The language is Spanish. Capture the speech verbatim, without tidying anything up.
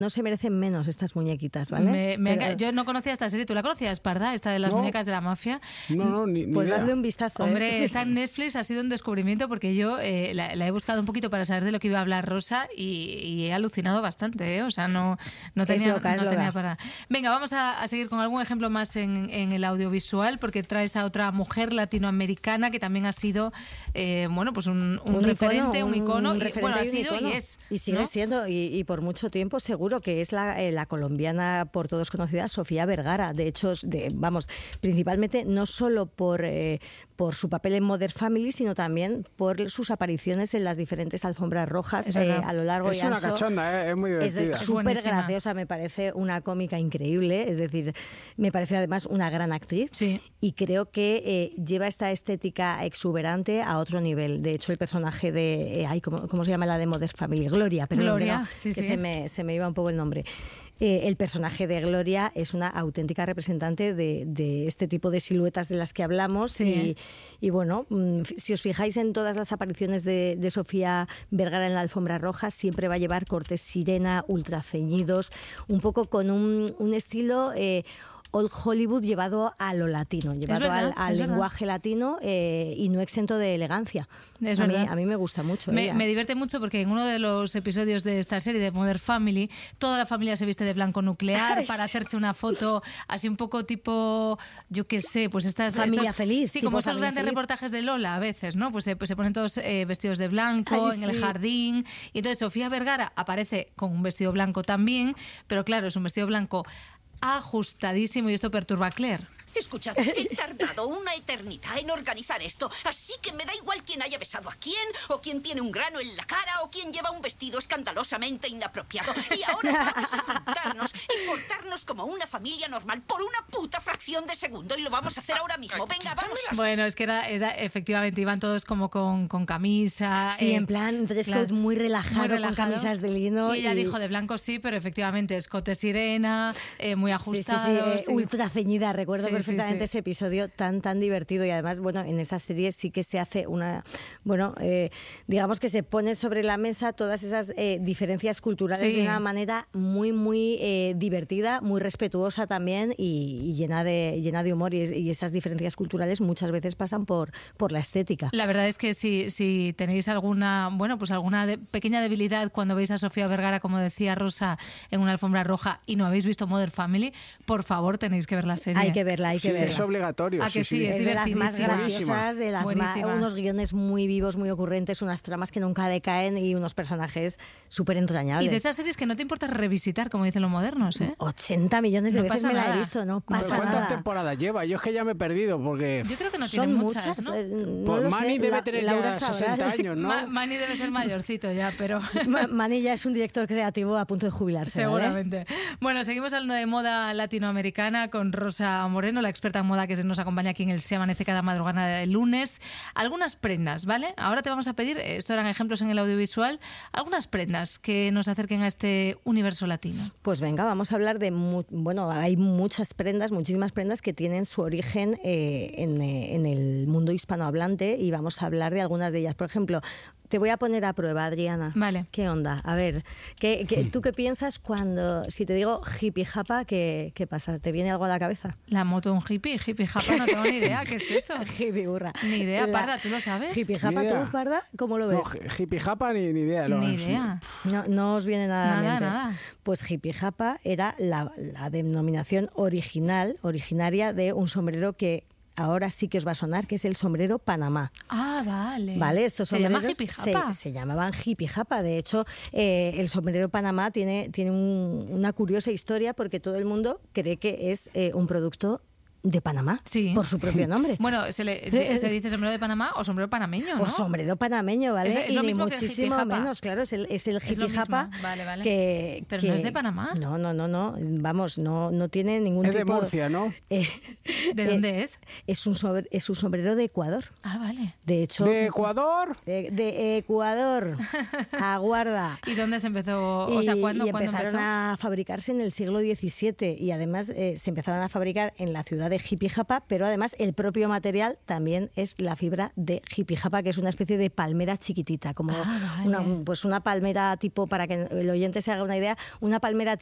No se merecen menos estas muñequitas, ¿vale? Me, me Pero... Yo no conocía esta serie. ¿Tú la conocías, Parda? Esta de las no. muñecas de la mafia. No, no, ni, ni Pues idea. dadle un vistazo. Hombre, ¿eh? está en Netflix, ha sido un descubrimiento porque yo eh, la, la he buscado un poquito para saber de lo que iba a hablar Rosa y, y he alucinado bastante, ¿eh? O sea, no, no tenía, es loca, no es tenía loca. para... Venga, vamos a, a seguir con algún ejemplo más en, en el audiovisual, porque traes a otra mujer latinoamericana que también ha sido, eh, bueno, pues un, un, un referente, icono, un icono. Un y, bueno, ha sido icono. y es. Y sigue ¿no? siendo, y, y por mucho tiempo seguro que es la, eh, la colombiana por todos conocida, Sofía Vergara. De hecho, de, vamos, principalmente no solo por, eh, por su papel en Modern Family, sino también por sus apariciones en las diferentes alfombras rojas eh, a lo largo es y ancho. Es una cachonda, eh, es muy divertida. Es súper graciosa, me parece una cómica increíble, es decir, me parece además una gran actriz sí. y creo que eh, lleva esta estética exuberante a otro nivel. De hecho, el personaje de, eh, ay, ¿cómo, ¿cómo se llama la de Modern Family? Gloria, perdón, Gloria, no, sí, que sí. se me, se me iba un poco el nombre. Eh, el personaje de Gloria es una auténtica representante de, de este tipo de siluetas de las que hablamos sí. y, y bueno, si os fijáis en todas las apariciones de, de Sofía Vergara en la alfombra roja, siempre va a llevar cortes sirena, ultra ceñidos, un poco con un, un estilo... Eh, Old Hollywood llevado a lo latino, llevado verdad, al, al lenguaje latino eh, y no exento de elegancia. Es a, mí, verdad. a mí me gusta mucho. Me, ella. me divierte mucho porque en uno de los episodios de esta serie de Modern Family, toda la familia se viste de blanco nuclear para hacerse una foto así un poco tipo, yo qué sé, pues estas... Familia estos, feliz. Sí, como estos grandes feliz. reportajes de Lola a veces, ¿no? Pues, eh, pues se ponen todos eh, vestidos de blanco Ay, en sí. el jardín. Y entonces Sofía Vergara aparece con un vestido blanco también, pero claro, es un vestido blanco ajustadísimo y esto perturba a Claire. Escuchad, he tardado una eternidad en organizar esto, así que me da igual quién haya besado a quién, o quién tiene un grano en la cara, o quién lleva un vestido escandalosamente inapropiado. Y ahora vamos a juntarnos y portarnos como una familia normal por una puta fracción de segundo, y lo vamos a hacer ahora mismo. Venga, vamos. Bueno, es que era, era efectivamente, iban todos como con, con camisa. Sí, eh, en plan dress code claro, muy, relajado, muy relajado, con camisas de lino. Y ella y... dijo de blanco sí, pero efectivamente escote sirena, eh, muy ajustado. Sí, sí, sí, eh, sí. ultra ceñida, recuerdo Sí, perfectamente sí, sí. ese episodio tan, tan divertido. Y además, bueno, en esa serie sí que se hace una, bueno, eh, digamos que se pone sobre la mesa todas esas eh, diferencias culturales Sí. de una manera muy, muy eh, divertida, muy respetuosa también y, y llena de llena de humor. Y, y esas diferencias culturales muchas veces pasan por, por la estética. La verdad es que si, si tenéis alguna, bueno, pues alguna de, pequeña debilidad cuando veis a Sofía Vergara, como decía Rosa, en una alfombra roja y no habéis visto Modern Family, por favor tenéis que ver la serie. Hay que verla, hay que sí, verla. Es obligatorio. ¿A que sí, sí? sí. Es Es de las más divertidísima. graciosas, de las más, Buenísima. unos guiones muy vivos, muy ocurrentes, unas tramas que nunca decaen y unos personajes súper entrañables. Y de esas series que no te importa revisitar, como dicen los modernos, ¿eh? ochenta millones de No veces pasa me la nada. he visto, no No pasa ¿Pero ¿Cuántas nada. temporadas lleva? Yo es que ya me he perdido porque... Yo creo que no tiene Son muchas, muchas, ¿no? eh, no Pues lo Manny sé, debe La- tener Laura ya sabrá. sesenta años, ¿no? Ma- Manny debe ser mayorcito ya, pero... Ma- Manny ya es un director creativo a punto de jubilarse, ¿vale? Seguramente. Bueno, seguimos hablando de moda latinoamericana con Rosa Moreno, la experta en moda que nos acompaña aquí en el Se Amanece cada madrugada del lunes. Algunas prendas, ¿vale? Ahora te vamos a pedir, esto eran ejemplos en el audiovisual, algunas prendas que nos acerquen a este universo latino. Pues venga, vamos a hablar de... Mu- bueno, hay muchas prendas, muchísimas prendas que tienen su origen eh, en, eh, en el mundo hispanohablante y vamos a hablar de algunas de ellas. Por ejemplo, te voy a poner a prueba, Adriana. Vale. ¿Qué onda? A ver, ¿qué, qué, ¿tú qué piensas cuando, si te digo hippie japa, ¿qué, qué pasa? ¿Te viene algo a la cabeza? La moto de un hippie, hippie japa, no tengo ni idea, ¿qué es eso? Hippie burra. Ni idea, La- Parda, ¿tú lo sabes? Hippie japa, Ni idea. ¿tú, Parda? ¿Cómo lo ves? No, hi- hippie japa ni, ni idea. lo- Ni idea. No, no os viene nada, a la Nada, mente. nada. Pues hippie japa era la, la denominación original, originaria de un sombrero que ahora sí que os va a sonar, que es el sombrero Panamá. Ah, vale. Vale, estos ¿Se llama sombreros hippie se, japa? se llamaban hippie japa. De hecho, eh, el sombrero Panamá tiene, tiene un- una curiosa historia porque todo el mundo cree que es eh, un producto de Panamá, Sí. por su propio nombre. Bueno, se, le, de- se dice sombrero de Panamá o sombrero panameño, ¿no? O sombrero panameño, ¿vale? Es- es y lo ni mismo que el muchísimo hippie japa. menos, claro, es el, es el Es lo hippie mismo. japa. Vale, vale. Que, Pero que- no es de Panamá. No, no, no, no. Vamos, no, no tiene ningún Es de tipo... Murcia, ¿no? Eh, ¿De eh, dónde es? Es un, sobre- es un sombrero de Ecuador. Ah, vale. De hecho... ¿De Ecuador? De, de Ecuador. Aguarda. ¿Y dónde se empezó? O sea, Y- ¿cuándo, y ¿cuándo empezaron empezó? a fabricarse en el siglo diecisiete y además eh, se empezaron a fabricar en la ciudad de jipijapa, pero además el propio material también es la fibra de jipijapa, que es una especie de palmera chiquitita, como Ah, vale. una, pues una palmera tipo, para que el oyente se haga una idea, una palmera